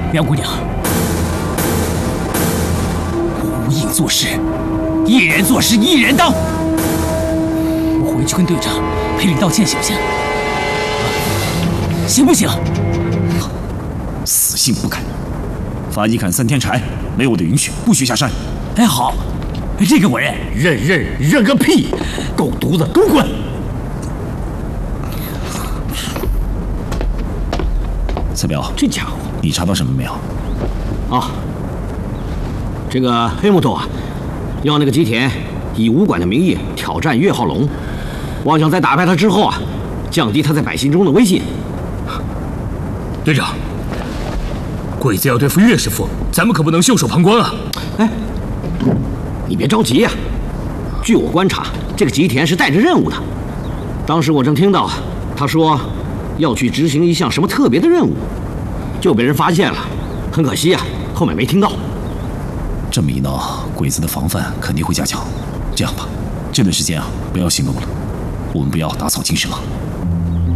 梁姑娘，我无影做事，一人做事一人当。我回去跟队长赔礼道歉，行不行？行不行？ 死性不改，罚你砍3天柴，没有我的允许，不许下山。 哎，好，这个我认。 认个屁！狗犊子，给我滚！ 蔡彪， 这家伙， 你查到什么没有？ 啊，这个黑木头啊，要那个吉田以武馆的名义挑战岳浩龙，妄想在打败他之后啊，降低他在百姓中的威信。 队长，鬼子要对付岳师傅，咱们可不能袖手旁观啊！ 哎，你别着急呀。据我观察，这个吉田是带着任务的。当时我正听到他说要去执行一项什么特别的任务，就被人发现了。很可惜啊，后面没听到。 这么一闹，鬼子的防范肯定会加强。这样吧，这段时间啊，不要行动了，我们不要打草惊蛇。